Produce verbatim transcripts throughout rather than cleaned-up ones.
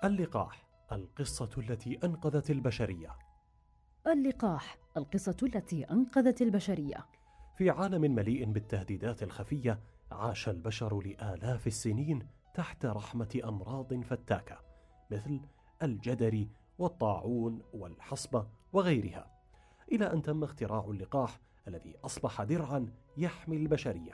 اللقاح، القصة التي أنقذت البشرية. اللقاح، القصة التي أنقذت البشرية. في عالم مليء بالتهديدات الخفية، عاش البشر لآلاف السنين تحت رحمة أمراض فتاكة مثل الجدري والطاعون والحصبة وغيرها، إلى أن تم اختراع اللقاح الذي أصبح درعا يحمي البشرية.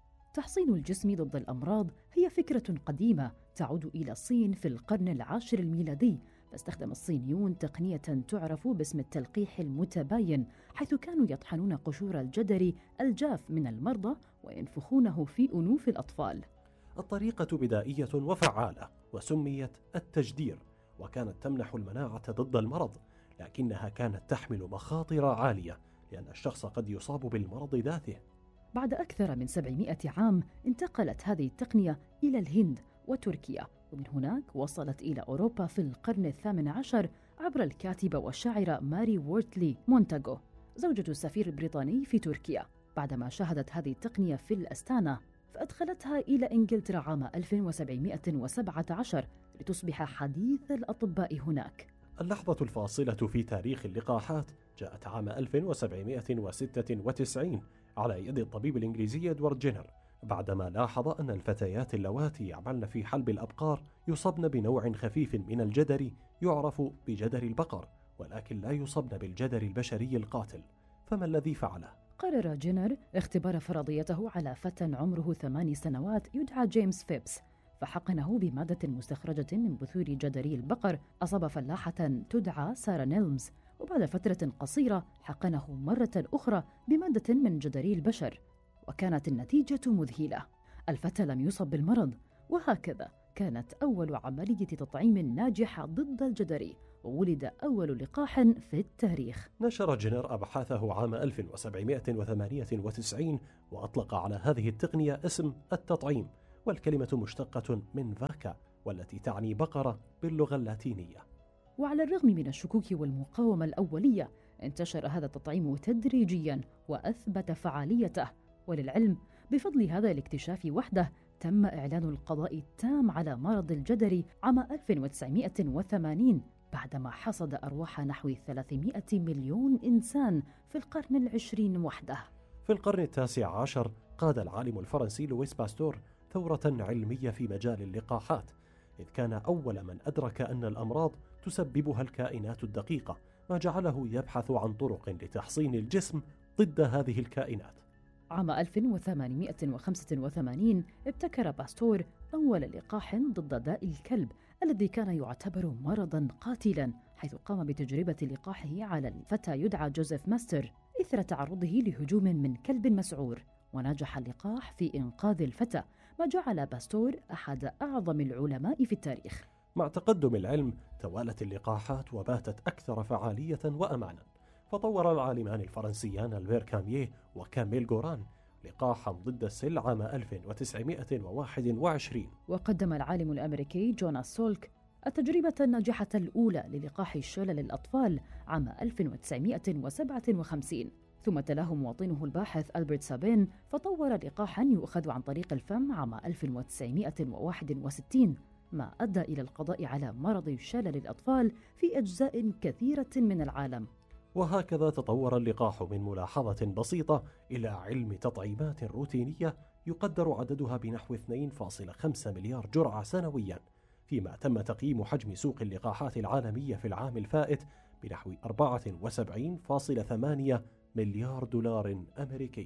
تحصين الجسم ضد الأمراض هي فكرة قديمة تعود إلى الصين في القرن العاشر الميلادي، فاستخدم الصينيون تقنية تعرف باسم التلقيح المتباين، حيث كانوا يطحنون قشور الجدري الجاف من المرضى وينفخونه في أنوف الأطفال. الطريقة بدائية وفعالة وسميت التجدير، وكانت تمنح المناعة ضد المرض، لكنها كانت تحمل مخاطر عالية لأن الشخص قد يصاب بالمرض ذاته. بعد أكثر من سبعمائة عام انتقلت هذه التقنية إلى الهند وتركيا، ومن هناك وصلت إلى أوروبا في القرن الثامن عشر عبر الكاتبة والشاعرة ماري وورتلي مونتاغو، زوجة السفير البريطاني في تركيا. بعدما شاهدت هذه التقنية في الأستانة، فأدخلتها إلى إنجلترا عام ألف وسبعمائة وسبعة عشر لتصبح حديث الأطباء هناك. اللحظة الفاصلة في تاريخ اللقاحات جاءت عام ألف وسبعمائة وستة وتسعين على يد الطبيب الإنجليزي إدوارد جينر، بعدما لاحظ أن الفتيات اللواتي يعملن في حلب الأبقار يصبن بنوع خفيف من الجدر يعرف بجدر البقر، ولكن لا يصبن بالجدر البشري القاتل. فما الذي فعله؟ قرر جينر اختبار فرضيته على فتى عمره ثمان سنوات يدعى جيمس فيبس، فحقنه بمادة مستخرجة من بثور جدري البقر أصاب فلاحة تدعى سارة نيلمز، وبعد فترة قصيرة حقنه مرة أخرى بمادة من جدري البشر، وكانت النتيجة مذهلة. الفتى لم يصب بالمرض، وهكذا كانت أول عملية تطعيم ناجحة ضد الجدري، وولد أول لقاح في التاريخ. نشر جينر أبحاثه عام ألف وسبعمائة وثمانية وتسعين وأطلق على هذه التقنية اسم التطعيم، والكلمة مشتقة من فاكا والتي تعني بقرة باللغة اللاتينية. وعلى الرغم من الشكوك والمقاومة الأولية، انتشر هذا التطعيم تدريجياً وأثبت فعاليته. وللعلم، بفضل هذا الاكتشاف وحده تم إعلان القضاء التام على مرض الجدري عام ألف وتسعمائة وثمانين، بعدما حصد أرواح نحو ثلاثمائة مليون إنسان في القرن العشرين وحده. في القرن التاسع عشر قاد العالم الفرنسي لويس باستور ثورة علمية في مجال اللقاحات، إذ كان أول من أدرك أن الأمراض تسببها الكائنات الدقيقة، ما جعله يبحث عن طرق لتحصين الجسم ضد هذه الكائنات. عام ألف وثمانمائة وخمسة وثمانين ابتكر باستور أول لقاح ضد داء الكلب الذي كان يعتبر مرضاً قاتلاً، حيث قام بتجربة لقاحه على الفتى يدعى جوزيف ماستر إثر تعرضه لهجوم من كلب مسعور، ونجح اللقاح في إنقاذ الفتى، ما جعل باستور أحد أعظم العلماء في التاريخ. مع تقدم العلم توالت اللقاحات وباتت أكثر فعالية وأمانا، فطور العالمان الفرنسيان ألبير كاميه وكاميل غوران لقاحا ضد السل عام ألف وتسعمائة وواحد وعشرين، وقدم العالم الأمريكي جوناس سولك التجربة الناجحة الأولى للقاح الشلل للأطفال عام ألف وتسعمائة وسبعة وخمسين، ثم تلاه مواطنه الباحث ألبرت سابين فطور لقاحا يؤخذ عن طريق الفم عام ألف وتسعمائة وواحد وستين، ما أدى إلى القضاء على مرض شلل الأطفال في أجزاء كثيرة من العالم. وهكذا تطور اللقاح من ملاحظة بسيطة إلى علم تطعيمات روتينية يقدر عددها بنحو اثنين فاصلة خمسة مليار جرعة سنويا، فيما تم تقييم حجم سوق اللقاحات العالمية في العام الفائت بنحو أربعة وسبعين فاصلة ثمانية مليار دولار أمريكي.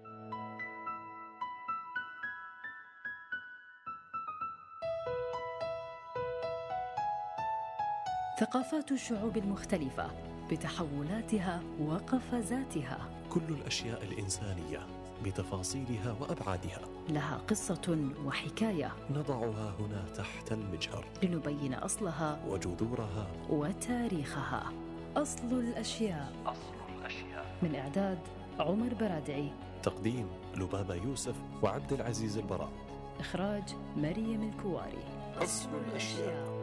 ثقافات الشعوب المختلفة بتحولاتها وقفزاتها، كل الأشياء الإنسانية بتفاصيلها وأبعادها لها قصة وحكاية نضعها هنا تحت المجهر لنبين أصلها وجذورها وتاريخها. أصل الأشياء. أصل الأشياء من إعداد عمر برادعي، تقديم لبابة يوسف وعبد العزيز البراء، إخراج مريم الكواري. أصل الأشياء.